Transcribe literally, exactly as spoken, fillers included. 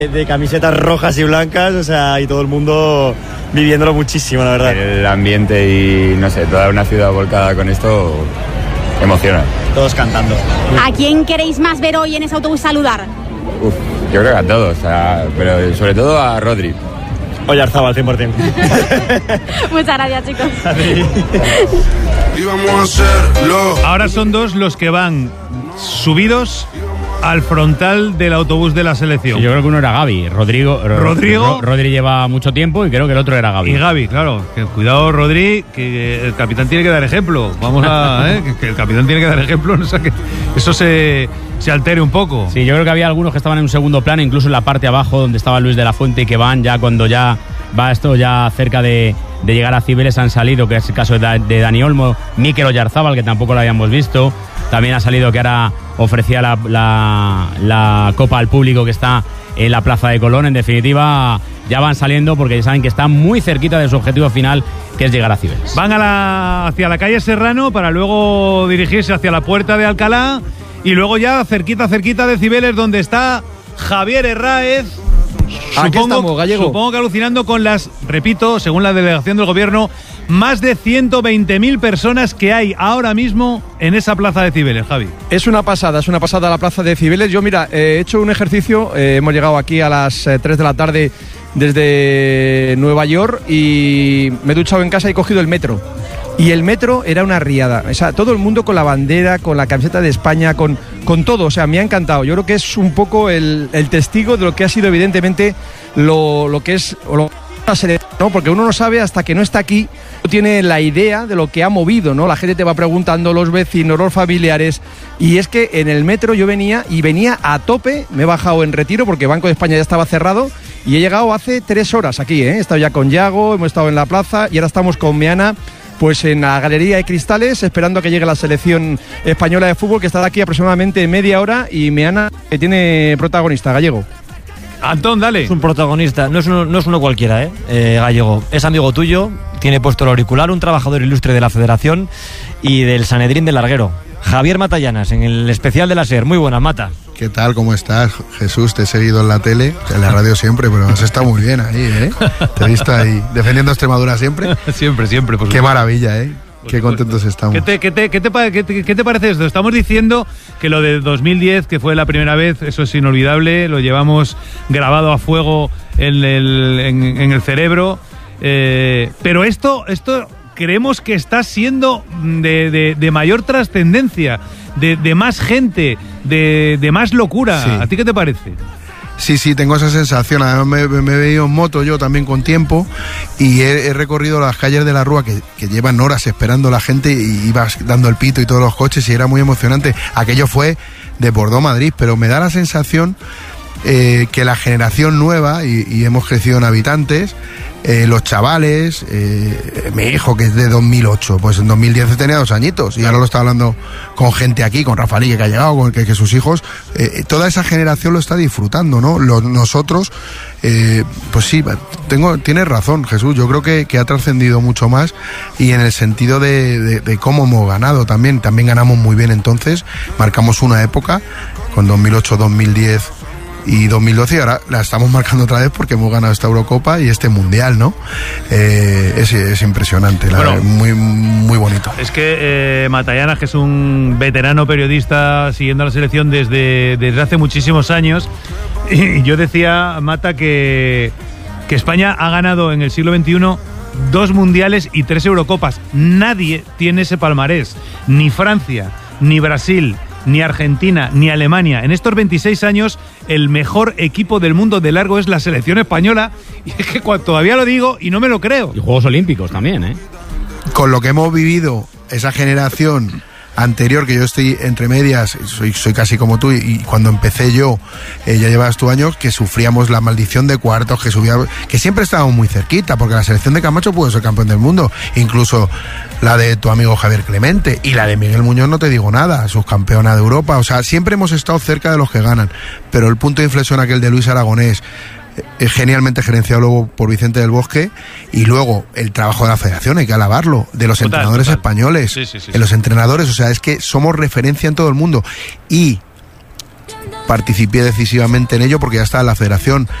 de camisetas rojas y blancas, o sea, y todo el mundo viviéndolo muchísimo, la verdad. El ambiente y, no sé, toda una ciudad volcada con esto emociona. Todos cantando. ¿A quién queréis más ver hoy en ese autobús saludar? Uf, yo creo que a todos, o sea, pero sobre todo a Rodri. Oyarzabal, cien por ciento. Muchas gracias, chicos. Ahora son dos los que van subidos al frontal del autobús de la selección. Sí, yo creo que uno era Gavi. Rodrigo. Rodrigo. Ro- Rodri lleva mucho tiempo y creo que el otro era Gavi. Y Gavi, claro. Que cuidado, Rodri, que el capitán tiene que dar ejemplo. Vamos a. ¿eh? que, que el capitán tiene que dar ejemplo, no sé, que eso se, se altere un poco. Sí, yo creo que había algunos que estaban en un segundo plano, incluso en la parte abajo donde estaba Luis de la Fuente, y que van ya cuando ya va esto ya cerca de, de llegar a Cibeles, han salido, que es el caso de, da, de Dani Olmo, Mikel Oyarzabal, que tampoco lo habíamos visto. También ha salido que ahora ofrecía la, la, la copa al público que está en la Plaza de Colón. En definitiva, ya van saliendo porque ya saben que están muy cerquita de su objetivo final, que es llegar a Cibeles. Van a la, hacia la calle Serrano para luego dirigirse hacia la puerta de Alcalá y luego ya cerquita, cerquita de Cibeles, donde está Javier Herráez. Aquí Supongo, estamos, Gallego. Supongo que alucinando con las, repito, según la delegación del gobierno, más de ciento veinte mil personas que hay ahora mismo en esa plaza de Cibeles, Javi. Es una pasada, es una pasada la plaza de Cibeles. Yo, mira, eh, he hecho un ejercicio, eh, hemos llegado aquí a las eh, tres de la tarde desde Nueva York y me he duchado en casa y he cogido el metro. Y el metro era una riada, o sea, todo el mundo con la bandera, con la camiseta de España, con, con todo, o sea, me ha encantado. Yo creo que es un poco el, el testigo de lo que ha sido evidentemente lo, lo que es o lo, ¿no? Porque uno no sabe hasta que no está aquí, no tiene la idea de lo que ha movido, ¿no? La gente te va preguntando, los vecinos, los familiares, y es que en el metro yo venía y venía a tope, me he bajado en Retiro porque Banco de España ya estaba cerrado y he llegado hace tres horas aquí, ¿eh? He estado ya con Yago, hemos estado en la plaza y ahora estamos con Meana, pues en la Galería de Cristales, esperando a que llegue la selección española de fútbol, que estará aquí aproximadamente media hora, y Meana, que tiene protagonista, Gallego. Antón, dale. Es un protagonista, no es uno, no es uno cualquiera, ¿eh? Eh, Gallego. Es amigo tuyo, tiene puesto el auricular, un trabajador ilustre de la Federación y del Sanedrín del Larguero. Javier Matallanas, en el especial de la SER. Muy buena, Mata. ¿Qué tal? ¿Cómo estás? Jesús, te he seguido en la tele, en la radio siempre, pero has estado muy bien ahí, ¿eh? Te he visto ahí defendiendo a Extremadura siempre. Siempre, siempre. Por Qué supuesto. maravilla, ¿eh? Qué contentos estamos. ¿Qué te, qué, te, qué, te, qué, te, ¿Qué te parece esto? Estamos diciendo que lo de dos mil diez, que fue la primera vez, eso es inolvidable, lo llevamos grabado a fuego en el, en, en el cerebro, eh, pero esto, esto creemos que está siendo de, de, de mayor trascendencia, de, de más gente, de, de más locura. Sí. ¿A ti qué te parece? Sí, sí, tengo esa sensación. Además me, me he venido en moto yo también con tiempo y he, he recorrido las calles de la Rúa que, que llevan horas esperando la gente y ibas dando el pito y todos los coches y era muy emocionante. Aquello fue de Bordeaux-Madrid, pero me da la sensación eh, que la generación nueva, y, y hemos crecido en habitantes, eh, los chavales, eh, mi hijo que es de dos mil ocho, pues en dos mil diez tenía dos añitos y ahora lo está hablando con gente aquí, con Rafa Ligue que ha llegado, con que, que sus hijos, eh, toda esa generación lo está disfrutando, ¿no? Los, nosotros, eh, pues sí, tengo, tienes razón, Jesús, yo creo que, que ha trascendido mucho más y en el sentido de, de, de cómo hemos ganado también, también ganamos muy bien entonces, marcamos una época con dos mil ocho, dos mil diez y dos mil doce y ahora la estamos marcando otra vez porque hemos ganado esta Eurocopa y este Mundial, ¿no? Eh, es, es impresionante, la Bueno, verdad, muy, muy bonito. Es que eh, Matallanas, que es un veterano periodista siguiendo a la selección desde, desde hace muchísimos años, y yo decía, Mata, que, que España ha ganado en el siglo veintiuno dos mundiales y tres Eurocopas. Nadie tiene ese palmarés, ni Francia, ni Brasil, ni Argentina, ni Alemania. En estos veintiséis años, el mejor equipo del mundo de largo es la selección española. Y es que todavía lo digo y no me lo creo. Y Juegos Olímpicos también, ¿eh? Con lo que hemos vivido, esa generación anterior, que yo estoy entre medias, soy, soy casi como tú, y, y cuando empecé yo, eh, ya llevabas tú años, que sufríamos la maldición de cuartos, que subíamos, que siempre estábamos muy cerquita, porque la selección de Camacho pudo ser campeón del mundo, incluso la de tu amigo Javier Clemente, y la de Miguel Muñoz no te digo nada, subcampeona de Europa, o sea, siempre hemos estado cerca de los que ganan, pero el punto de inflexión aquel de Luis Aragonés, es genialmente gerenciado luego por Vicente del Bosque, y luego el trabajo de la federación, hay que alabarlo, de los Total, entrenadores total. españoles, Sí, sí, sí, de sí. los entrenadores, o sea, es que somos referencia en todo el mundo, y participé decisivamente en ello porque ya estaba en la federación.